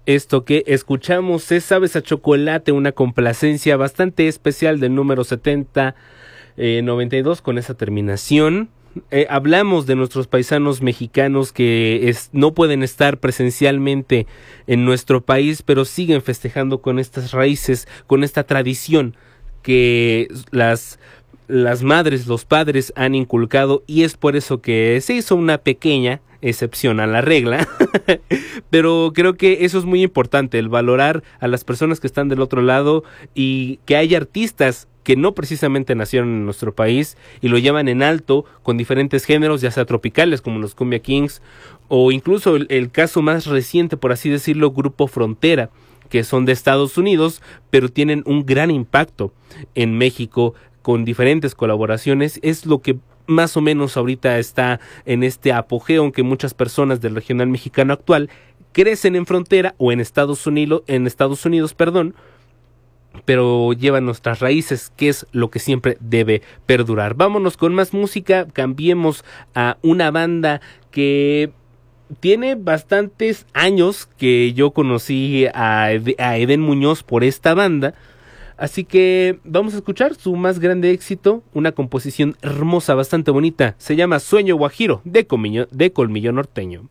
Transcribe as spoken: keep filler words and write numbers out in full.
Esto que escuchamos es Sabes a Chocolate, una complacencia bastante especial del número setenta noventa y dos con esa terminación. Eh, hablamos de nuestros paisanos mexicanos que es, no pueden estar presencialmente en nuestro país, pero siguen festejando con estas raíces, con esta tradición que las, las madres, los padres han inculcado, y es por eso que se hizo una pequeña excepción a la regla, pero creo que eso es muy importante, el valorar a las personas que están del otro lado y que hay artistas que no precisamente nacieron en nuestro país y lo llevan en alto con diferentes géneros, ya sea tropicales como los Cumbia Kings, o incluso el, el caso más reciente, por así decirlo, Grupo Frontera, que son de Estados Unidos, pero tienen un gran impacto en México con diferentes colaboraciones. Es lo que más o menos ahorita está en este apogeo, aunque muchas personas del regional mexicano actual crecen en frontera o en Estados Unidos, en Estados Unidos, perdón, pero llevan nuestras raíces, que es lo que siempre debe perdurar. Vámonos con más música, cambiemos a una banda que tiene bastantes años que yo conocí a, Ed- a Eden Muñoz por esta banda. Así que vamos a escuchar su más grande éxito, una composición hermosa, bastante bonita. Se llama Sueño Guajiro, de Colmillo, de Colmillo Norteño.